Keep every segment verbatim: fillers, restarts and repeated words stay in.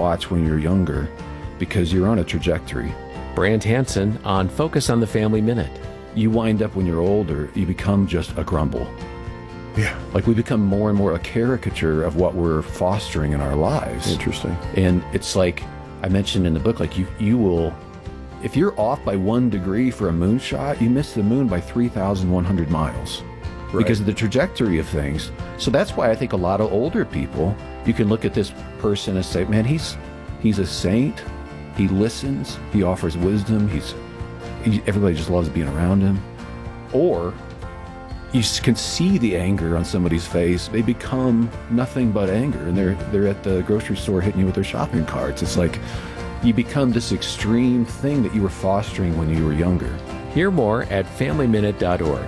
watch when you're younger because you're on a trajectory. Brant Hansen on Focus on the Family Minute. You wind up when you're older, you become just a grumble. Yeah. Like we become more and more a caricature of what we're fostering in our lives. Interesting. And it's like I mentioned in the book, like you, you will, if you're off by one degree for a moonshot, you miss the moon by three thousand one hundred miles. Right. Because of the trajectory of things. So that's why I think a lot of older people, you can look at this person and say, man, he's he's a saint. He listens. He offers wisdom. He's he, everybody just loves being around him. Or you can see the anger on somebody's face. They become nothing but anger, and they're they're at the grocery store hitting you with their shopping carts. It's like you become this extreme thing that you were fostering when you were younger. Hear more at family minute dot org.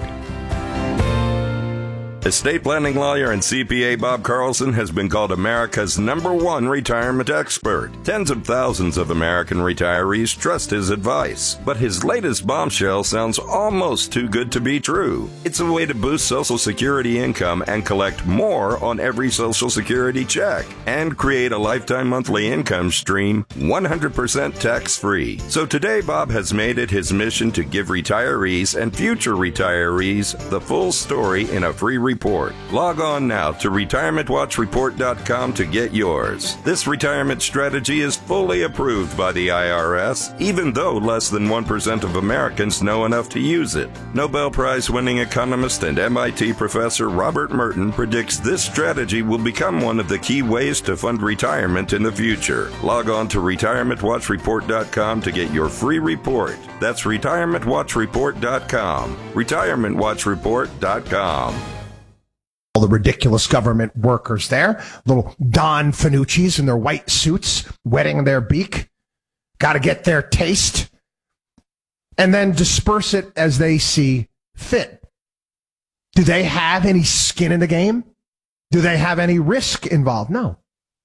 Estate planning lawyer and C P A Bob Carlson has been called America's number one retirement expert. Tens of thousands of American retirees trust his advice. But his latest bombshell sounds almost too good to be true. It's a way to boost Social Security income and collect more on every Social Security check and create a lifetime monthly income stream one hundred percent tax-free. So today, Bob has made it his mission to give retirees and future retirees the full story in a free report. Log on now to retirement watch report dot com to get yours. This retirement strategy is fully approved by the I R S, even though less than one percent of Americans know enough to use it. Nobel Prize-winning economist and M I T professor Robert Merton predicts this strategy will become one of the key ways to fund retirement in the future. Log on to retirement watch report dot com to get your free report. That's retirement watch report dot com. retirement watch report dot com. All the ridiculous government workers there, little Don Fanucci's in their white suits, wetting their beak, got to get their taste, and then disperse it as they see fit. Do they have any skin in the game? Do they have any risk involved? No.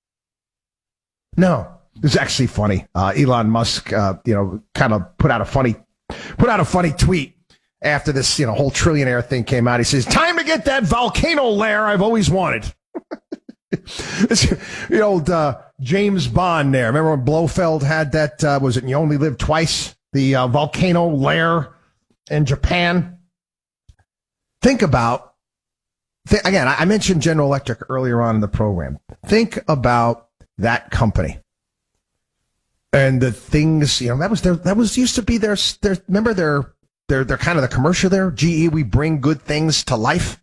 No. It's actually funny. Uh, Elon Musk, uh, you know, kind of put out a funny, put out a funny tweet after this, you know, whole trillionaire thing came out. He says, time to get that volcano lair I've always wanted. The old uh, James Bond there. Remember when Blofeld had that, uh, was it You Only Live Twice? The uh, volcano lair in Japan. Think about, th- again, I mentioned General Electric earlier on in the program. Think about that company. And the things, you know, that was their, that was used to be their, their remember their, They're, they're kind of the commercial there. G E, we bring good things to life.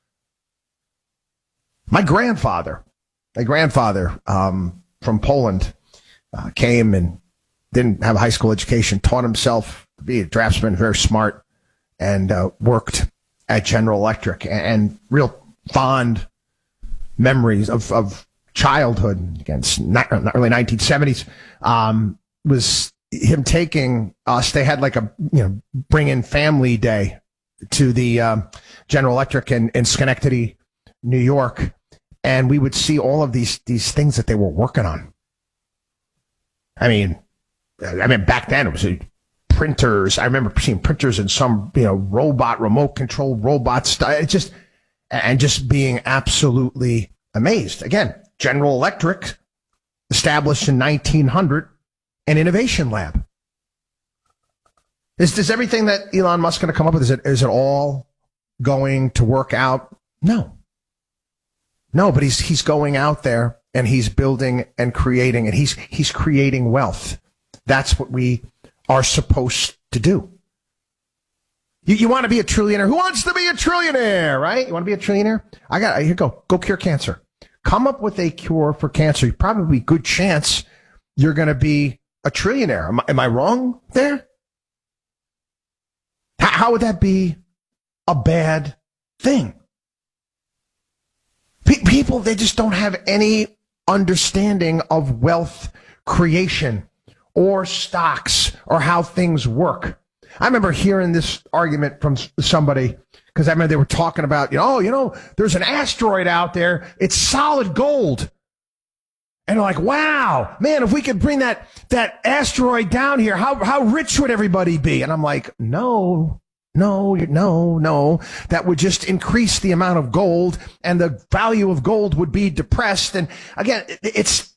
My grandfather, my grandfather um, from Poland uh, came and didn't have a high school education, taught himself to be a draftsman, very smart, and uh, worked at General Electric. And, and real fond memories of, of childhood, against early nineteen seventies, um, was him taking us. They had like a, you know, bring in family day to the um, General Electric in, in Schenectady, New York. And we would see all of these, these things that they were working on. I mean, I mean, back then it was uh, printers. I remember seeing printers and some, you know, robot, remote control robot stuff. It just, and just being absolutely amazed. Again, General Electric, established in nineteen hundred, an innovation lab. Is, is everything that Elon Musk going to come up with, is it, is it all going to work out? No. No, but he's, he's going out there and he's building and creating, and he's, he's creating wealth. That's what we are supposed to do. You, you want to be a trillionaire? Who wants to be a trillionaire, right? You want to be a trillionaire? I got, here, go, go cure cancer. Come up with a cure for cancer. Probably good chance you're going to be a trillionaire. Am, am I wrong there? How, how would that be a bad thing? Pe- people, they just don't have any understanding of wealth creation or stocks or how things work. I remember hearing this argument from somebody, because I remember they were talking about, you know, oh, you know, there's an asteroid out there. It's solid gold. And they're like, wow, man, if we could bring that, that asteroid down here, how, how rich would everybody be? And I'm like, no, no, no, no. That would just increase the amount of gold, and the value of gold would be depressed. And again, it's,